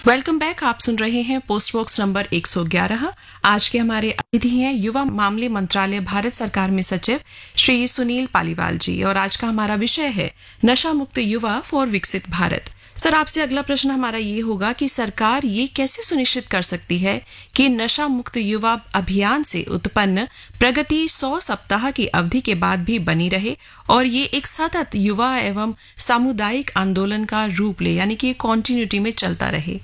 Welcome back. आप सुन रहे हैं पोस्ट बॉक्स नंबर 111। आज के हमारे अतिथि हैं युवा मामले मंत्रालय भारत सरकार में सचिव श्री सुनील पालीवाल जी, और आज का हमारा विषय है नशा मुक्त युवा फॉर विकसित भारत। सर, आपसे अगला प्रश्न हमारा ये होगा कि सरकार ये कैसे सुनिश्चित कर सकती है कि नशा मुक्त युवा अभियान से उत्पन्न प्रगति 100 सप्ताह की अवधि के बाद भी बनी रहे और ये एक सतत युवा एवं सामुदायिक आंदोलन का रूप ले, यानी कि कॉन्टिन्यूटी में चलता रहे।